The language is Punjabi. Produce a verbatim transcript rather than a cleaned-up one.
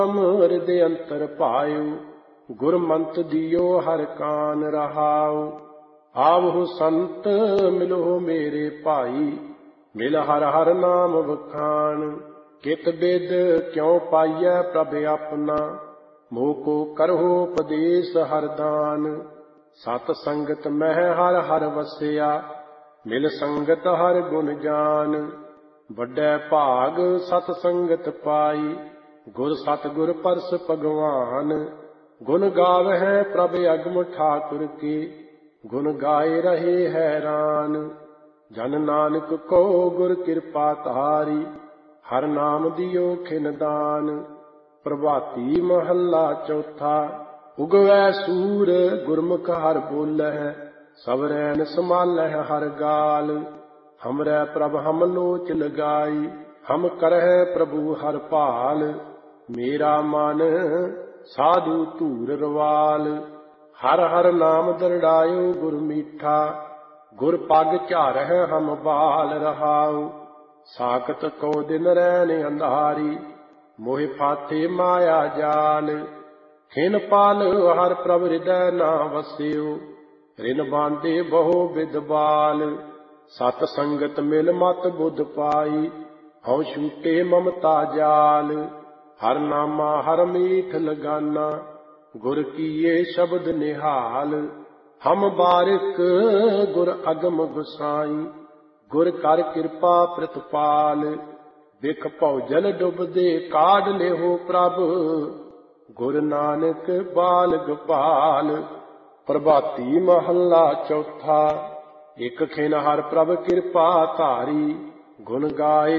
ਹਿਰਦੇ ਅੰਤਰ ਪਾਇਓ, ਗੁਰਮੰਤ ਦਿਓ ਹਰ ਕਾਨ ਰਹਾਉ। ਆਵਹੁ ਸੰਤ ਮਿਲੋ ਮੇਰੇ ਭਾਈ, ਮਿਲ ਹਰ ਹਰ ਨਾਮ ਵਖਾਣ। ਕਿਤ ਬਿਦ ਕਿਉ ਪਾਈਐ ਪ੍ਰਭ ਆਪਣਾ, ਮੋਹ ਕੋ ਕਰਹੁ ਉਪਦੇਸ ਹਰ ਦਾਨ। ਸਤ ਸੰਗਤ ਮਹਿ ਹਰ ਹਰ ਵਸਿਆ, ਮਿਲ ਸੰਗਤ ਹਰ ਗੁਣ ਜਾਨ। ਵੱਡੈ ਭਾਗ ਸਤ ਸੰਗਤ ਪਾਈ, ਗੁਰ ਸਤ ਗੁਰ ਪਰਸ ਭਗਵਾਨ। ਗੁਣ ਗਾਵਹਿ ਪ੍ਰਭ ਅਗਮ ਠਾਕੁਰ ਕੇ, ਗੁਣ ਗਾਏ ਰਹੇ ਹੈਰਾਨ। ਜਨ ਨਾਨਕ ਕੋ ਗੁਰ ਕਿਰਪਾ ਧਾਰੀ, ਹਰ ਨਾਮ ਦਿਓ ਖਿਨ ਦਾਨ। ਪ੍ਰਭਾਤੀ ਮਹੱਲਾ ਚੌਥਾ। ਉਗਵੈ ਸੂਰ ਗੁਰਮੁਖ ਹਰ ਬੋਲਹਿ, ਸਭ ਰੈਣ ਸੰਭਾਲਹਿ ਹਰ ਗਾਲ। ਹਮਰੈ ਪ੍ਰਭ ਹਮ ਲੋਚ ਲਗਾਈ, ਹਮ ਕਰਹਿ ਪ੍ਰਭੂ ਹਰ ਭਾਲ। ਮੇਰਾ ਮਨ ਸਾਧੂ ਧੂਰ ਰਵਾਲ, ਹਰ ਹਰ ਨਾਮ ਦਰੜਾਇਓ ਗੁਰ ਮੀਠਾ। ਗੁਰ ਪਗ ਝਾਰਹਿ ਹਮ ਬਾਲ ਰਹਾਉ, ਸਾਕਤ ਕੋ ਦਿਨ ਰੈਣ ਅੰਧਾਰੀ। ਮੋਹਿ ਫਾਥੇ ਮਾਇਆ ਜਾਲ, ਖਿਨ ਪਾਲ ਹਰ ਪ੍ਰਭ ਹਿਰਦੈ ਨਾ ਵਸਿਓ। ਰਿਨ ਬਾਂਧੇ ਬਹੁ ਵਿਦ ਬਾਲ, ਸਤ ਸੰਗਤ ਮਿਲ ਮਤ ਬੁੱਧ ਪਾਈ। ਹਉ ਛੂਟੇ ਮਮਤਾ ਜਾਲ, ਹਰ ਨਾਮਾ ਹਰ ਮੀਠ ਲਗਾਨਾ। ਗੁਰ ਕੀਏ ਸ਼ਬਦ ਨਿਹਾਲ, ਹਮ ਬਾਰਿਕ ਗੁਰ ਅਗਮ ਗੁਸਾਈ। ਗੁਰ ਕਰ ਕਿਰਪਾ ਪ੍ਰਤਪਾਲ, ਬਿਖ ਭਉ ਜਲ ਡੁਬਦੇ ਕਾਢ ਲਿਹੋ ਪ੍ਰਭ। ਗੁਰ ਨਾਨਕ ਬਾਲ ਗੋਪਾਲ। ਪ੍ਰਭਾਤੀ ਮਹੱਲਾ ਚੌਥਾ। ਇਕ ਖਿਨ ਹਰ ਪ੍ਰਭ ਕਿਰਪਾ ਧਾਰੀ, ਗੁਣ ਗਾਏ